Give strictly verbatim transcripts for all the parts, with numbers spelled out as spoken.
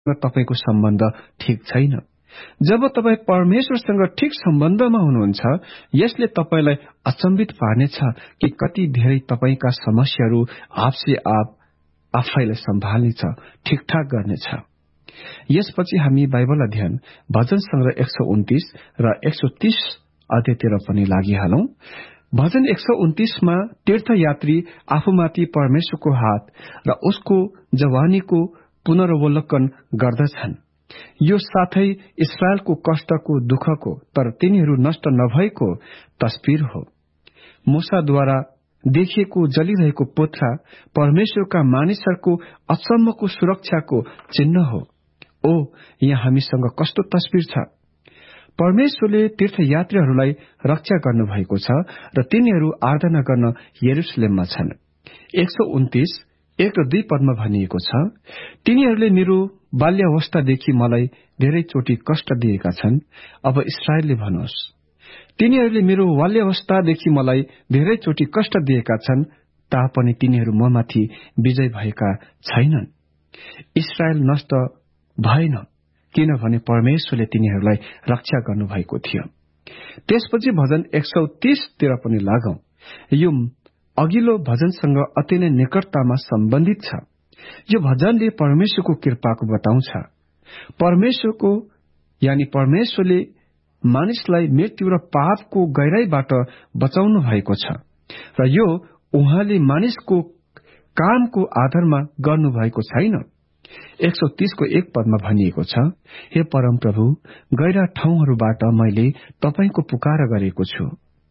तपाईको सम्बन्ध ठिक छैन। जब तपाईँ परमेश्वरसँग ठिक सम्बन्धमा हुनुहुन्छ, यसले तपाईलाई अचम्बित पार्नेछ कि कति धेरै तपाईका समस्याहरू आपसे आप आफैलाई सम्हाल्नेछ, ठिकठाक गर्नेछ। यसपछि हामी बाइबल अध्ययन भजन संग्रह एक सौ उन्तीस र एक सौ तीस अध्यायतिर पनि लागिहालौं। भजन एक सौ उन्तीसमा तीर्थयात्री आफूमाथि परमेश्वरको हात र उसको जवानीको पुनरावलोकन गर्दछन्। यो साथै इस्राएलको कष्टको, दुःखको, तर तिनीहरू नष्ट नभएको तस्बिर हो। मूसाद्वारा देखिएको जलिरहेको पोथ्रा परमेश्वरका मानिसहरूको अचम्मको सुरक्षाको चिन्ह हो। ओ, यहाँ हामीसँग कस्तो तस्बिर छ। परमेश्वरले तीर्थयात्रीहरूलाई रक्षा गर्नुभएको छ र तिनीहरू आराधना गर्न यरुशलेममा छन्। एक सौ उन्तीस एक र दुई पदमा भनिएको छ, तिनीहरूले मेरो बाल्यावस्थादेखि मलाई धेरै चोटि कष्ट दिएका छन्। अब इस्राएलले भनोस्, तिनीहरूले मेरो बाल्यावस्थादेखि मलाई धेरै चोटि कष्ट दिएका छन्, तापनि तिनीहरू ममाथि विजय भएका छैनन्। इस्राएल नष्ट भएन, किनभने परमेश्वरले तिनीहरूलाई रक्षा गर्नुभएको थियो। त्यसपछि भजन एक सौ तीस तिर पनि लागौं। यो अघिल्लो भजनसँग अति नै निकटतामा सम्बन्धित छ। यो भजनले परमेश्वरको कृपाको बताउँछ। परमेश्वरको यानी परमेश्वरले मानिसलाई मृत्यु र पापको गहिराईबाट बचाउनु भएको छ र यो उहाँले मानिसको कामको आधारमा गर्नुभएको छैन। एक सौ तीस को एक पदमा भनिएको छ, हे परम प्रभु, गहिरा ठाउँहरूबाट मैले तपाईको पुकार गरेको छु।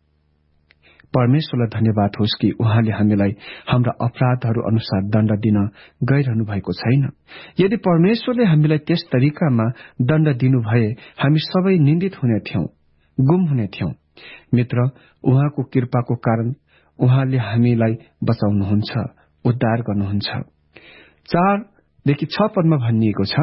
परमेश्वरलाई धन्यवाद होस् कि उहाँले हामीलाई हाम्रा अपराधहरू अनुसार दण्ड दिन गइरहनु भएको छैन। यदि परमेश्वरले हामीलाई त्यस तरिकामा दण्ड दिनु भए हामी सबै निन्दित हुने थियौं, गुम हुने थियौं। मित्र, उहाँको कृपाको कारण उहाँले हामीलाई बचाउनुहुन्छ, उद्धार गर्नुहुन्छ। चारदेखि छ पदमा भनिएको छ,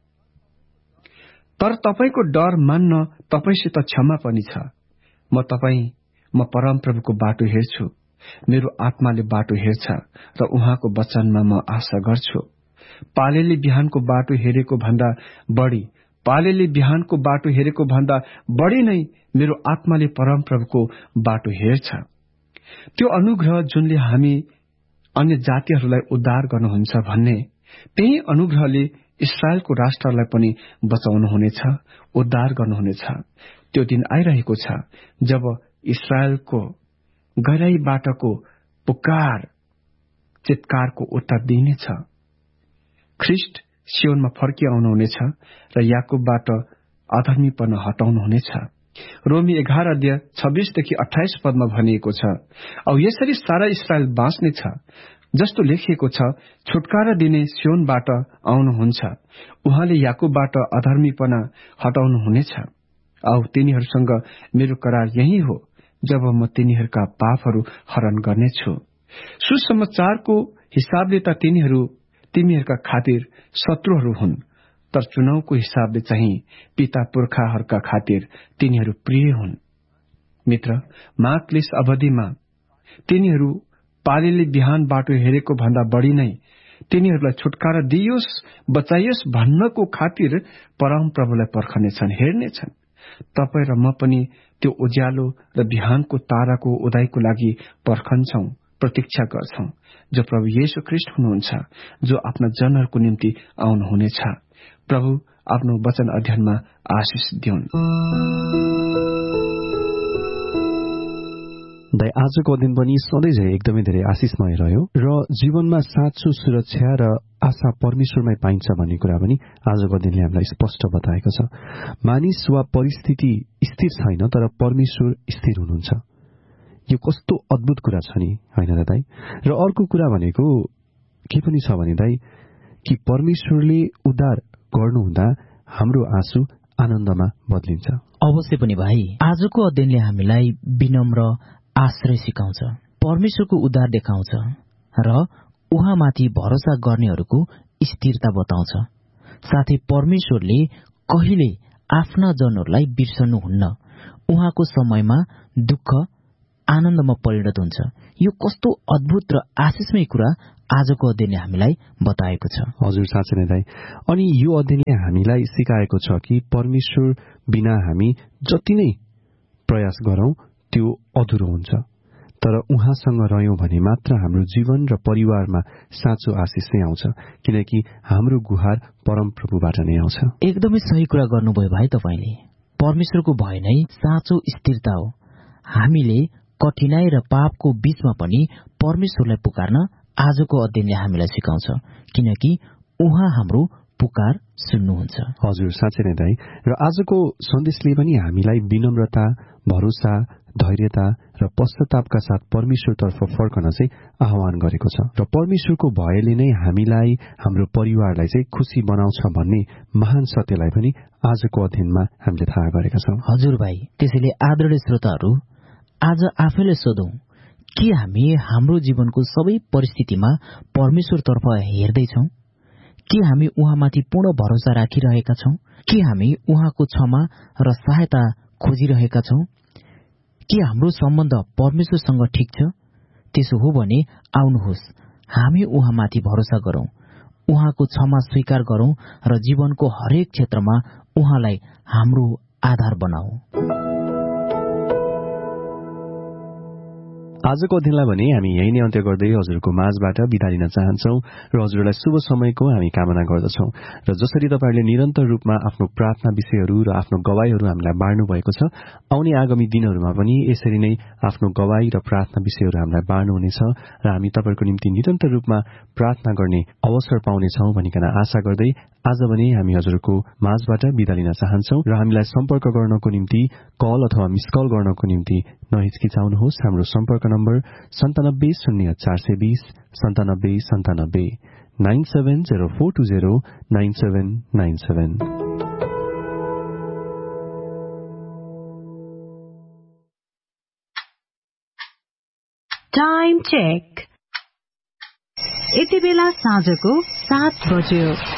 तर तपाईको डर मान्न तपाईसित क्षमा पनि छ। म तपाई म परमप्रभुको बाटो हेर्छु, मेरो आत्माले बाटो हेर्छ र उहाँको वचनमा म आशा गर्छु। पालेले बिहानको बाटो हेरेको भन्दा बढी पालेले बिहानको बाटो हेरेको भन्दा बढी नै मेरो आत्माले परमप्रभुको बाटो हेर्छ। त्यो अनुग्रह जुनले हामी अन्य जातिहरूलाई उद्धार गर्नुहुन्छ भन्ने, त्यही अनुग्रहले इस्राएलको राष्ट्रलाई पनि बचाउनुहुनेछ, उद्धार गर्नुहुनेछ। त्यो दिन आइरहेको छ जब इस्राएलको गहिराईबाटको पुकार चित्कारको उत्तर दिइनेछ। ख्रिस्ट सियोनमा फर्की आउनुहुनेछ र याकुबबाट अधर्मीपना हटाउनुहुनेछ। रोमी एघार अध्याय छब्बीसदेखि अठाइस पदमा भनिएको छ, औ यसरी सारा इस्राएल बाँच्नेछ, जस्तो लेखिएको छ, छुटकारा दिने सियोनबाट आउनुहुन्छ, उहाँले याकुबबाट अधर्मीपना हटाउनुहुनेछ। औ तिनीहरूसँग मेरो करार यही हो, जब म तिनीहरूका पापहरू हरण गर्नेछु। सुसमाचारको हिसाबले त तिनीहरू तिमीहरूका खातिर शत्रुहरू हुन्, तर चुनावको हिसाबले चाहिँ पिता पुर्खाहरूका खातिर तिनीहरू प्रिय हुन्। मित्र, महाक्लेश अवधिमा तिनीहरू पालेले बिहान बाटो हेरेको भन्दा बढी नै तिनीहरूलाई छुटकारा दियोस्, बचाइयोस् भन्नको खातिर परम प्रभुलाई पर्खनेछन्, हेर्नेछन्। तपाईँ र म पनि त्यो उज्यालो र बिहानको ताराको उदयको लागि पर्खन्छौं, प्रतीक्षा गर्छौं, जो प्रभु येशू ख्रिस्ट हुनुहुन्छ, जो आफ्ना जनहरूको निम्ति आउनुहुनेछ। प्रभु आफ्नो वचन अध्ययनमा आशिष दिउन्। दाइ, आजको दिन पनि सधैँ झै एकदमै धेरै आशिषमय रह्यो र जीवनमा साँचो सुरक्षा र आशा परमेश्वरमै पाइन्छ भन्ने कुरा पनि आजको दिनले हामीलाई स्पष्ट बताएको छ। मानिस वा परिस्थिति स्थिर छैन, तर परमेश्वर स्थिर हुनुहुन्छ। यो कस्तो अद्भुत कुरा छ नि, होइन र दाइ? र अर्को कुरा भनेको के पनि छ भने दाइ, कि परमेश्वरले उद्धार गर्नुहुँदा हाम्रो आँसु आनन्दमा बदलिन्छ। अवश्य पनि भाइ, आजको अध्ययनले हामीलाई विनम्र आश्रय सिकाउँछ, परमेश्वरको उद्धार देखाउँछ र उहाँमाथि भरोसा गर्नेहरूको स्थिरता बताउँछ। साथै परमेश्वरले कहिले आफ्ना जनहरूलाई बिर्सनुहुन्न। उहाँको समयमा दुःख आनन्दमा परिणत हुन्छ। यो कस्तो अद्भुत र आशिषमय कुरा आजको अध्ययनले हामीलाई बताएको छ। हजुर, साँच्चै नै दाइ। अनि यो अध्ययनले हामीलाई सिकाएको छ कि परमेश्वर बिना हामी जति नै प्रयास गरौं त्यो अधुरो हुन्छ, तर उहाँसँग रह्यौं भने मात्र हाम्रो जीवन र परिवारमा साँचो आशिष नै आउँछ, किनकि हाम्रो गुहार परमप्रभुबाट नै आउँछ। एकदमै सही कुरा गर्नुभयो भाइ तपाईले। परमेश्वरको भय नै साँचो स्थिरता हो। हामीले कठिनाई र पापको बीचमा पनि परमेश्वरलाई पुकार्न आजको अध्ययनले हामीलाई सिकाउँछ, किनकि उहाँ हाम्रो पुकार सुन्नुहुन्छ। हजुर, साँच्चै नै दाइ। र आजको सन्देशले पनि हामीलाई विनम्रता, भरोसा, धैर्यता र पश्चातापका साथ परमेश्वरतर्फ फर्कन चाहिँ आह्वान गरेको छ। र परमेश्वरको भयले नै हामीलाई, हाम्रो परिवारलाई चाहिँ खुसी बनाउँछ भन्ने महान सत्यलाई पनि आजको अध्ययनमा हामीले थाहा गरेका छौं। हजुर भाइ, त्यसैले आदरणीय श्रोताहरू, आज आफैलाई सोधौं के हामी हाम्रो जीवनको सबै परिस्थितिमा परमेश्वरतर्फ हेर्दैछौं? के हामी उहाँमाथि पूर्ण भरोसा राखिरहेका छौं? के हामी उहाँको क्षमा र सहायता खोजिरहेका छौं? के हाम्रो सम्बन्ध परमेश्वरसँग ठिक छ? त्यसो हो भने आउनुहोस्, हामी उहाँमाथि भरोसा गरौं, उहाँको क्षमा स्वीकार गरौं र जीवनको हरेक क्षेत्रमा उहाँलाई हाम्रो आधार बनाऊ। आजको अध्ययनलाई भने हामी यही नै अन्त्य गर्दै हजुरको माझबाट बिदा लिन चाहन्छौं र हजुरलाई शुभ समयको हामी कामना गर्दछौं। र जसरी तपाईहरुले निरन्तर रूपमा आफ्नो प्रार्थना विषयहरू र आफ्नो गवाईहरू हामीलाई बाँड्नु भएको छ, आउने आगामी दिनहरूमा पनि यसरी नै आफ्नो गवाई र प्रार्थना विषयहरू हामीलाई बाँड्नुहुनेछ र हामी तपाईहरुको निम्ति निरन्तर रूपमा प्रार्थना गर्ने अवसर पाउनेछौं भनिकन आशा गर्दै आज भने हामी हजुरको माझबाट बिदा लिन चाहन्छौं र हामीलाई सम्पर्क गर्नको निम्ति कल अथवा मिस कल गर्नको निम्ति नहिचकिचाउनुहोस्। हाम्रो सम्पर्क नम्बर सन्तानब्बे शून्य चार सय बीस सन्तानब्बे सन्तानब्बे nine seven zero four two zero nine seven nine seven. Time check. यति बेला साँझको सात बज्यो।